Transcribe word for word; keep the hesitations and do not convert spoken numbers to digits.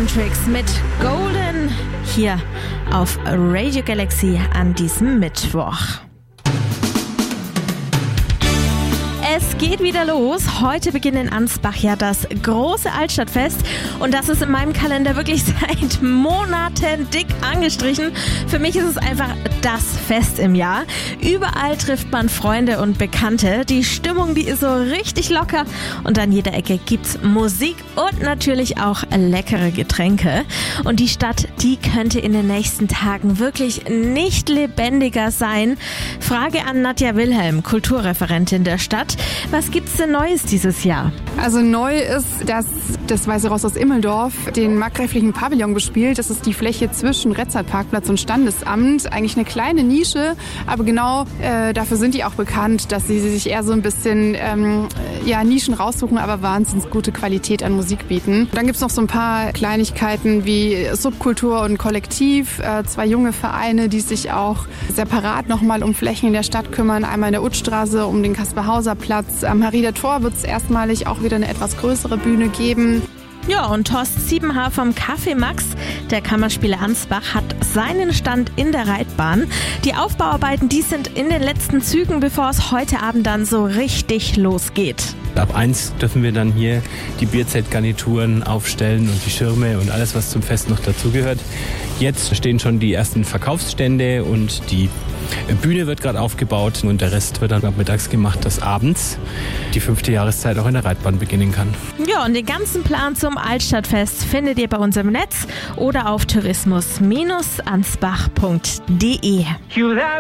Hendrix mit Golden hier auf Radio Galaxy an diesem Mittwoch. Es geht wieder los. Heute beginnt in Ansbach ja das große Altstadtfest und das ist in meinem Kalender wirklich seit Monaten dick angestrichen. Für mich ist es einfach das Fest im Jahr. Überall trifft man Freunde und Bekannte. Die Stimmung, die ist so richtig locker und an jeder Ecke gibt's Musik und natürlich auch leckere Getränke. Und die Stadt, die könnte in den nächsten Tagen wirklich nicht lebendiger sein. Frage an Nadja Wilhelm, Kulturreferentin der Stadt. Was gibt's denn Neues dieses Jahr? Also neu ist, dass das Weiße Ross aus Immeldorf den markgräflichen Pavillon bespielt. Das ist die Fläche zwischen Retzert-Parkplatz und Standesamt. Eigentlich eine kleine Nische, aber genau äh, dafür sind die auch bekannt, dass sie sich eher so ein bisschen ähm, ja, Nischen raussuchen, aber wahnsinnig gute Qualität an Musik bieten. Dann gibt's noch so ein paar Kleinigkeiten wie Subkultur und Kollektiv. Äh, zwei junge Vereine, die sich auch separat nochmal um Flächen in der Stadt kümmern. Einmal in der Utstraße um den Kaspar-Hauser-Platz. Am Harrieder Tor wird es erstmalig auch wieder eine etwas größere Bühne geben. Ja, und Thorsten Siebenhaar vom Café Max, der Kammerspiele Ansbach, hat seinen Stand in der Reitbahn. Die Aufbauarbeiten, die sind in den letzten Zügen, bevor es heute Abend dann so richtig losgeht. Ab eins dürfen wir dann hier die Bierzeltgarnituren aufstellen und die Schirme und alles, was zum Fest noch dazugehört. Jetzt stehen schon die ersten Verkaufsstände und die Bühne wird gerade aufgebaut und der Rest wird dann ab mittags gemacht, dass abends die fünfte Jahreszeit auch in der Reitbahn beginnen kann. Ja, und den ganzen Plan zum Altstadtfest findet ihr bei uns im Netz oder auf tourismus Bindestrich ansbach punkt de.